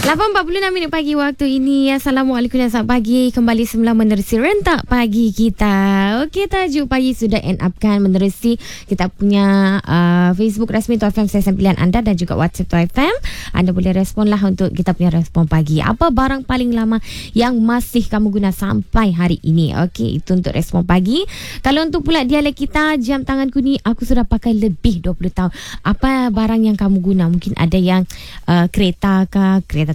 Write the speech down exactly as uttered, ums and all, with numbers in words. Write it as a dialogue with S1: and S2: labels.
S1: lapan empat puluh enam minit pagi waktu ini. Assalamualaikum dan selamat pagi. Kembali semula menerusi rentak pagi kita. Okey, tajuk pagi sudah end up kan, menerusi kita punya uh, Facebook rasmi Tuan F M Stesen Pilihan anda dan juga WhatsApp Tuan F M. Anda boleh respon lah untuk kita punya respon pagi. Apa barang paling lama yang masih kamu guna sampai hari ini? Okey, itu untuk respon pagi. Kalau untuk pula dialek kita, jam tanganku ni aku sudah pakai lebih dua puluh tahun. Apa barang yang kamu guna? Mungkin ada yang uh, kereta kah, kereta